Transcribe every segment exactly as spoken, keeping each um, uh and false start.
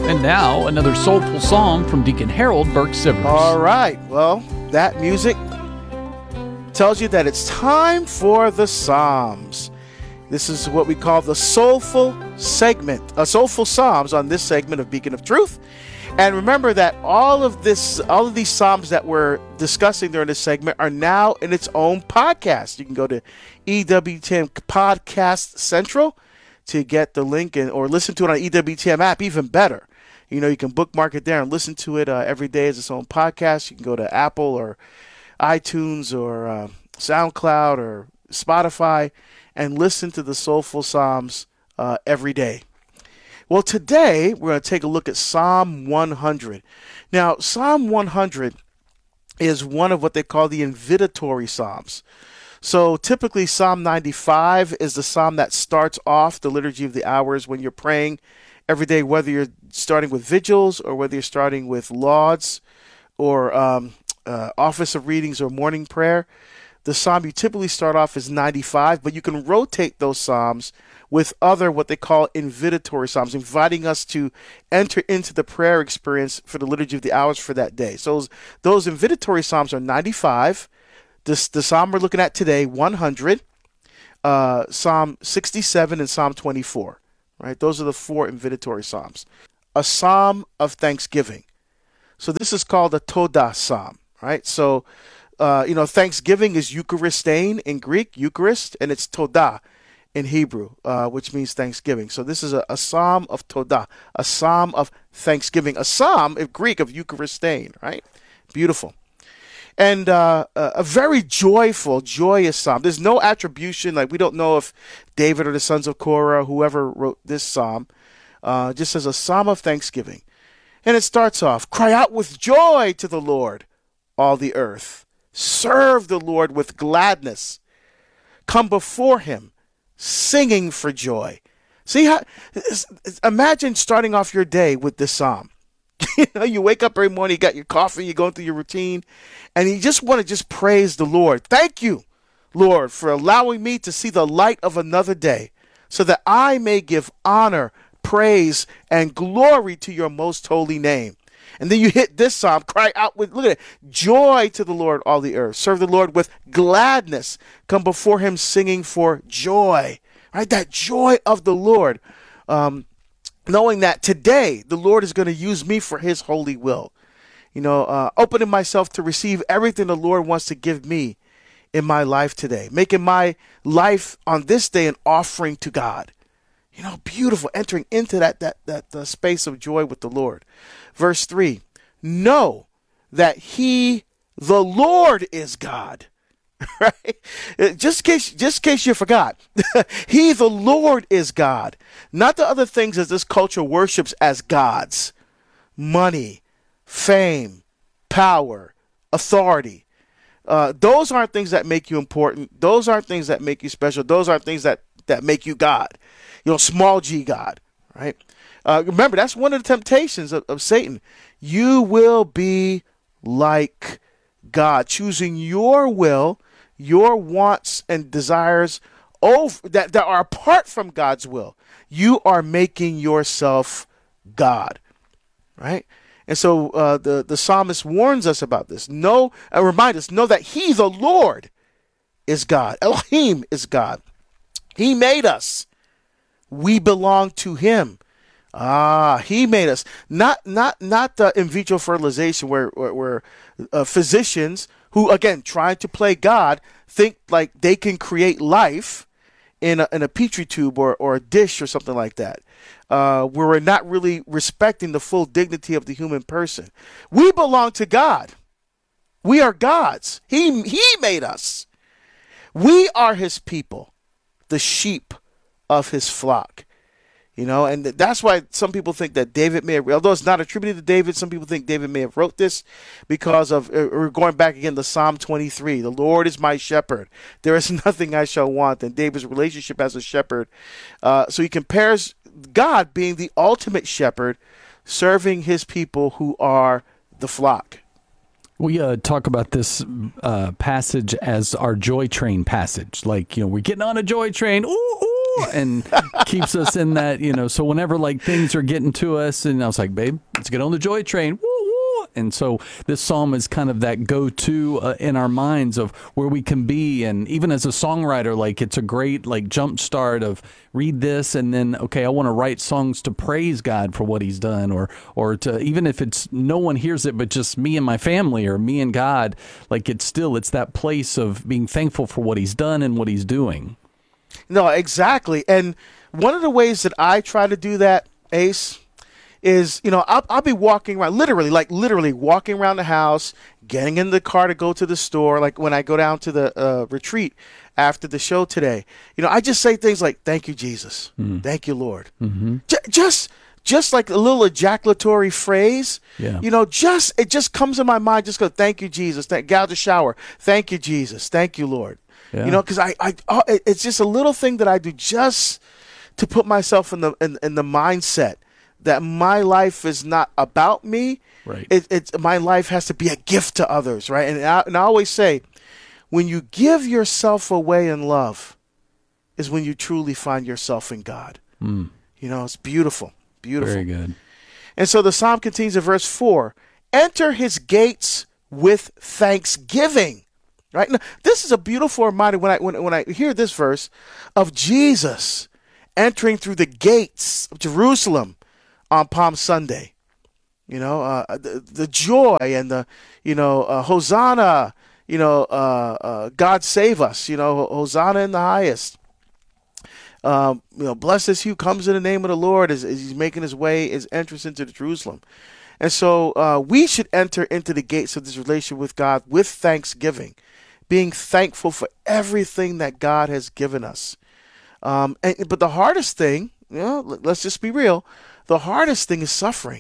And now, another soulful psalm from Deacon Harold Burke-Sivers. All right. Well, that music tells you that it's time for the Psalms. This is what we call the soulful segment, uh, soulful Psalms on this segment of Beacon of Truth. And remember that all of this, all of these Psalms that we're discussing during this segment are now in its own podcast. You can go to E W T M Podcast Central to get the link and or listen to it on E W T M app, even better. You know, you can bookmark it there and listen to it uh, every day as its own podcast. You can go to Apple or iTunes or uh, SoundCloud or Spotify and listen to the Soulful Psalms uh, every day. Well, today we're going to take a look at Psalm one hundred. Now, Psalm one hundred is one of what they call the invitatory Psalms. So typically Psalm ninety-five is the Psalm that starts off the Liturgy of the Hours when you're praying every day, whether you're starting with vigils or whether you're starting with lauds or um, uh, office of readings or morning prayer. The psalm you typically start off is ninety-five, but you can rotate those psalms with other what they call invitatory psalms, inviting us to enter into the prayer experience for the Liturgy of the Hours for that day. So those, those invitatory psalms are ninety-five. This, the psalm we're looking at today, one hundred, uh, Psalm sixty-seven, and Psalm twenty-four. Right? Those are the four invitatory psalms. A psalm of thanksgiving. So this is called a Todah psalm, right? So, uh, you know, thanksgiving is Eucharistein in Greek, Eucharist, and it's Todah in Hebrew, uh, which means thanksgiving. So this is a, a psalm of Todah, a psalm of thanksgiving, a psalm in Greek of Eucharistein, right? Beautiful. And uh, a very joyful, joyous psalm. There's no attribution, like we don't know if David or the sons of Korah, whoever wrote this psalm, uh, just as a psalm of thanksgiving. And it starts off, cry out with joy to the Lord, all the earth. Serve the Lord with gladness. Come before him, singing for joy. See how? Imagine starting off your day with this psalm. You know, you wake up every morning, you got your coffee, you're going through your routine, and you just want to just praise the Lord. Thank you, Lord, for allowing me to see the light of another day so that I may give honor, praise, and glory to your most holy name. And then you hit this psalm, cry out with, look at it, joy to the Lord, all the earth. Serve the Lord with gladness. Come before him singing for joy. Right? That joy of the Lord. Um, knowing that today the Lord is going to use me for his holy will. You know, uh, opening myself to receive everything the Lord wants to give me in my life today. Making my life on this day an offering to God. You know, beautiful, entering into that that that uh, space of joy with the Lord. Verse three, know that he, the Lord, is God. Right? Just in case, just in case you forgot, he, the Lord, is God. Not the other things that this culture worships as gods. Money, fame, power, authority. Uh, those aren't things that make you important. Those aren't things that make you special. Those aren't things that, that make you God. You know, small g God, right? Uh, remember, that's one of the temptations of, of Satan. You will be like God, choosing your will, your wants and desires over, that, that are apart from God's will. You are making yourself God, right? And so uh, the, the psalmist warns us about this. Know, and remind us, know that he, the Lord, is God. Elohim is God. He made us. We belong to him. Ah, he made us. Not not not the in vitro fertilization where where, where uh, physicians who, again, trying to play God, think like they can create life in a, in a petri tube or, or a dish or something like that, uh, where we're not really respecting the full dignity of the human person. We belong to God. We are God's. He, he made us. We are his people, the sheep of his flock. You know, and that's why some people think that David may have, although it's not attributed to David, some people think David may have wrote this because of, uh, we're going back again to Psalm twenty-three. The Lord is my shepherd. There is nothing I shall want. And David's relationship as a shepherd. Uh, so he compares God being the ultimate shepherd, serving his people who are the flock. We uh, talk about this uh, passage as our joy train passage. Like, you know, we're getting on a joy train. Ooh, ooh. and keeps us in that, you know, so whenever like things are getting to us, and I was like, babe, let's get on the joy train. Woo, woo. And so this psalm is kind of that go-to uh, in our minds of where we can be. And even as a songwriter, like it's a great like jump start of read this and then, okay, I want to write songs to praise God for what he's done, or or to, even if it's no one hears it but just me and my family or me and God, like it's still, it's that place of being thankful for what he's done and what he's doing. No, exactly. And one of the ways that I try to do that, Ace, is, you know, I'll, I'll be walking around, literally, like literally walking around the house, getting in the car to go to the store. Like when I go down to the uh, retreat after the show today, you know, I just say things like, thank you, Jesus. Mm. Thank you, Lord. Mm-hmm. J- just, just like a little ejaculatory phrase, yeah. you know, just, it just comes in my mind. Just go, thank you, Jesus. Thank, get out the shower. Thank you, Jesus. Thank you, Lord. Yeah. You know, because I, I, oh, it's just a little thing that I do just to put myself in the in, in the mindset that my life is not about me. Right. It, it's my life has to be a gift to others, right? And I, and I always say, when you give yourself away in love, is when you truly find yourself in God. Mm. You know, it's beautiful, beautiful. Very good. And so the psalm continues in verse four: enter his gates with thanksgiving. Right now, this is a beautiful reminder when I when when I hear this verse of Jesus entering through the gates of Jerusalem on Palm Sunday. You know, uh, the, the joy and the, you know, uh, Hosanna, you know, uh, uh, God save us, you know, Hosanna in the highest. Um, you know, blessed is he who comes in the name of the Lord as, as he's making his way, his entrance into Jerusalem. And so uh, we should enter into the gates of this relationship with God with thanksgiving, being thankful for everything that God has given us. Um, and, but the hardest thing, you know, let's just be real, the hardest thing is suffering.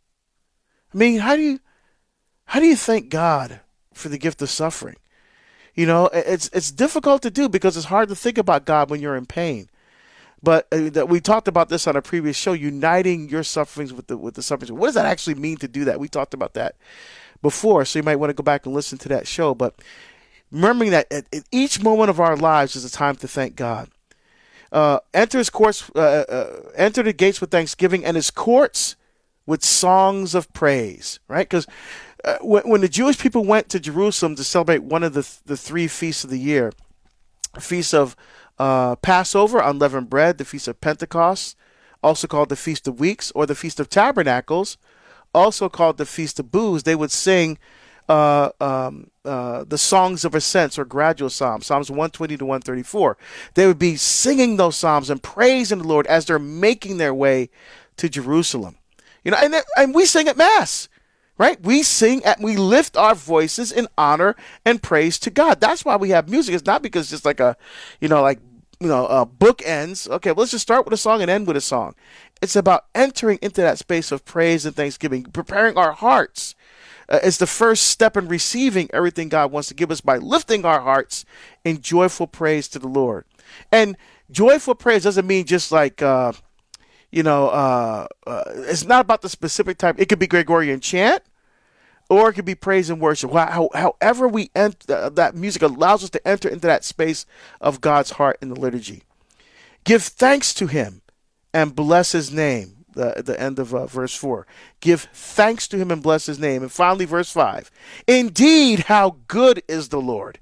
I mean, how do you, how do you thank God for the gift of suffering? You know, it's it's difficult to do because it's hard to think about God when you're in pain. But uh, that we talked about this on a previous show, uniting your sufferings with the with the sufferings. What does that actually mean to do that? We talked about that before, so you might want to go back and listen to that show. But remembering that at, at each moment of our lives is a time to thank God. Uh, enter his courts, uh, uh, enter the gates with thanksgiving, and his courts with songs of praise. Right? Because uh, when, when the Jewish people went to Jerusalem to celebrate one of the the three feasts of the year, feast of uh, Passover, unleavened bread, the feast of Pentecost, also called the Feast of Weeks, or the Feast of Tabernacles, also called the Feast of Booths, they would sing Uh, um, uh, the songs of ascents or gradual psalms, Psalms one twenty to one thirty-four. They would be singing those psalms and praising the Lord as they're making their way to Jerusalem. You know, and and we sing at Mass, right? We sing at, we lift our voices in honor and praise to God. That's why we have music. It's not because it's just like a, you know, like you know, uh, bookends. Okay, well, let's just start with a song and end with a song. It's about entering into that space of praise and thanksgiving, preparing our hearts. Uh, it's the first step in receiving everything God wants to give us by lifting our hearts in joyful praise to the Lord. And joyful praise doesn't mean just like, uh, you know, uh, uh, it's not about the specific type. It could be Gregorian chant, or it could be praise and worship. How, however we enter, that music allows us to enter into that space of God's heart in the liturgy. Give thanks to him and bless his name. The, the end of uh, verse four. Give thanks to him and bless his name. And finally, verse five. Indeed, how good is the Lord.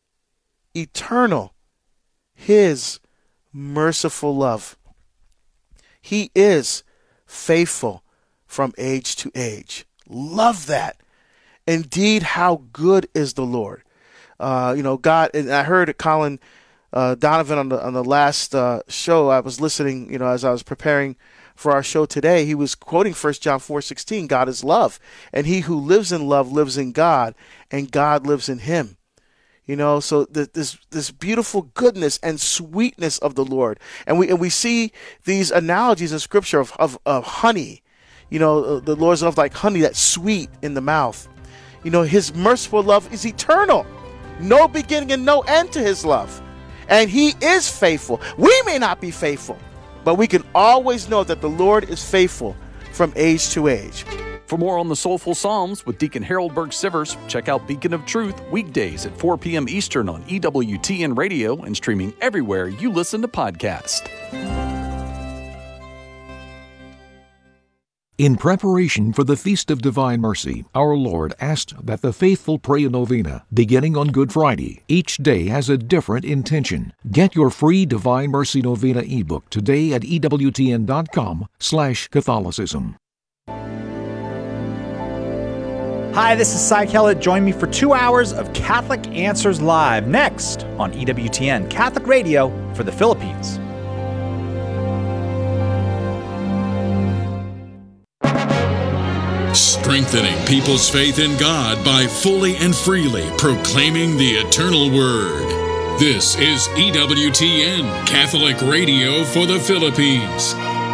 Eternal, his merciful love. He is faithful from age to age. Love that. Indeed, how good is the Lord. Uh, you know, God, and I heard Colin uh, Donovan on the on the last uh, show. I was listening, you know, as I was preparing for our show today. He was quoting First John four sixteen, God is love, and he who lives in love lives in God, and God lives in him. You know, so th- this this beautiful goodness and sweetness of the Lord, and we and we see these analogies in Scripture of of, of honey. You know, the Lord's love like honey that's sweet in the mouth. You know, his merciful love is eternal, no beginning and no end to his love, and he is faithful. We may not be faithful, but we can always know that the Lord is faithful from age to age. For more on the Soulful Psalms with Deacon Harold Burke Sivers, check out Beacon of Truth weekdays at four p.m. Eastern on E W T N Radio and streaming everywhere you listen to podcasts. In preparation for the Feast of Divine Mercy, our Lord asked that the faithful pray a novena, beginning on Good Friday. Each day has a different intention. Get your free Divine Mercy Novena ebook today at ewtn.com slash Catholicism. Hi, this is Cy Kellett. Join me for two hours of Catholic Answers Live next on E W T N, Catholic Radio for the Philippines. Strengthening people's faith in God by fully and freely proclaiming the eternal Word. This is E W T N, Catholic Radio for the Philippines.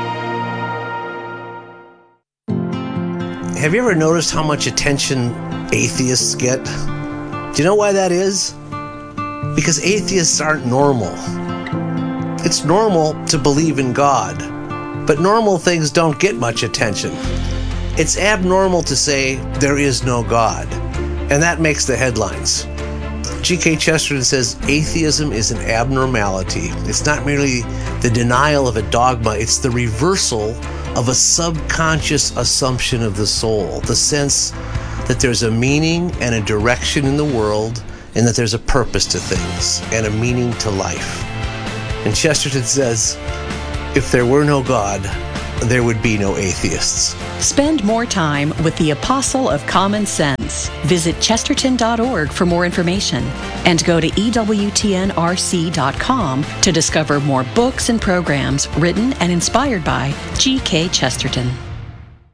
Have you ever noticed how much attention atheists get? Do you know why that is? Because atheists aren't normal. It's normal to believe in God, but normal things don't get much attention. It's abnormal to say there is no God, and that makes the headlines. G K Chesterton says atheism is an abnormality. It's not merely the denial of a dogma, it's the reversal of a subconscious assumption of the soul, the sense that there's a meaning and a direction in the world, and that there's a purpose to things and a meaning to life. And Chesterton says, if there were no God, there would be no atheists. Spend more time with the Apostle of Common Sense. Visit chesterton dot org for more information and go to E W T N R C dot com to discover more books and programs written and inspired by G K Chesterton.